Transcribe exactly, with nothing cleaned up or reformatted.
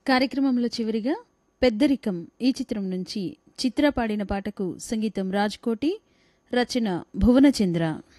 కార్యక్రమంలో చివరిగా పెద్దరికం ఈ చిత్రం నుంచి చిత్ర పాడిన పాటకు సంగీతం రాజ్కోటి, రచన భువనచంద్ర.